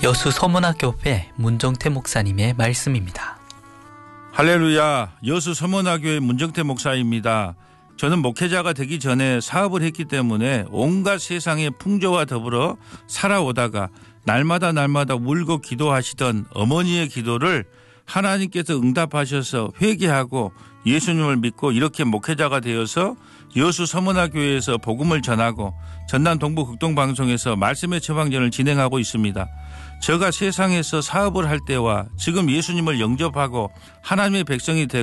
여수 서문화교회 문정태 목사님의 말씀입니다. 할렐루야, 여수 서문화교회 문정태 목사입니다. 저는 목회자가 되기 전에 사업을 했기 때문에 온갖 세상의 풍조와 더불어 살아오다가 날마다 울고 기도하시던 어머니의 기도를 하나님께서 응답하셔서 회개하고 예수님을 믿고 이렇게 목회자가 되어서 여수 서문화교회에서 복음을 전하고 전남 동부 극동방송에서 말씀의 처방전을 진행하고 있습니다. 제가 세상에서 사업을 할 때와 지금 예수님을 영접하고 하나님의 백성이 되고